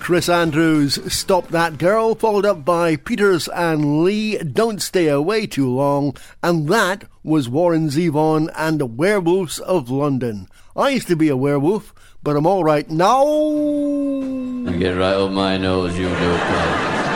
Chris Andrews, Stop That Girl, followed up by Peters and Lee, Don't Stay Away Too Long, and that was Warren Zevon and the Werewolves of London. I used to be a werewolf, but I'm all right now. You get right up my nose, you do, pal.